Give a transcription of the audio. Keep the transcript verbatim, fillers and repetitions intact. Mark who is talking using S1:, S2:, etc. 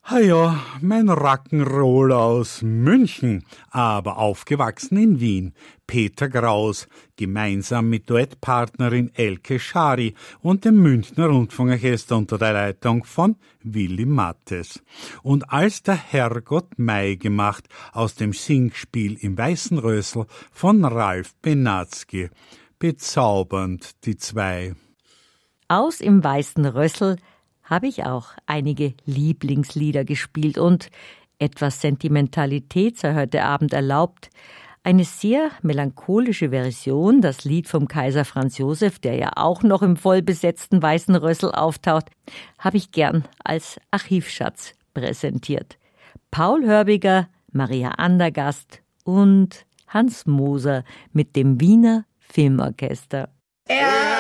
S1: Ha ja, mein Rock'n'Roll aus München, aber aufgewachsen in Wien. Peter Kraus, gemeinsam mit Duettpartnerin Elke Schari und dem Münchner Rundfunkorchester unter der Leitung von Willy Mattes. Und als der Herrgott Mai gemacht aus dem Singspiel im Weißen Rössl von Ralf Benatzky. Bezaubernd, die zwei.
S2: Aus im Weißen Rössl habe ich auch einige Lieblingslieder gespielt und etwas Sentimentalität sei heute Abend erlaubt. Eine sehr melancholische Version, das Lied vom Kaiser Franz Josef, der ja auch noch im vollbesetzten Weißen Rössl auftaucht, habe ich gern als Archivschatz präsentiert. Paul Hörbiger, Maria Andergast und Hans Moser mit dem Wiener Filmorchester.
S3: Ja.